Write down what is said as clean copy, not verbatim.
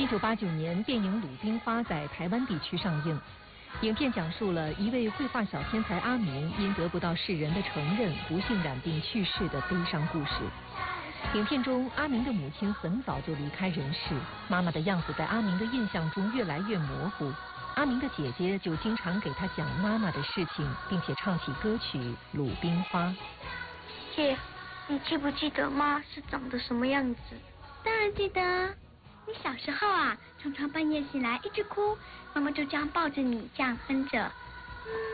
1989年，电影《鲁冰花》在台湾地区上映。影片讲述了一位绘画小天才阿明因得不到世人的承认，不幸染病去世的悲伤故事。影片中，阿明的母亲很早就离开人世，妈妈的样子在阿明的印象中越来越模糊。阿明的姐姐就经常给他讲妈妈的事情，并且唱起歌曲《鲁冰花》。 姐，你记不记得妈是长得什么样子？ 当然记得。你小时候啊，常常半夜醒来一直哭，妈妈就这样抱着你，这样哼着。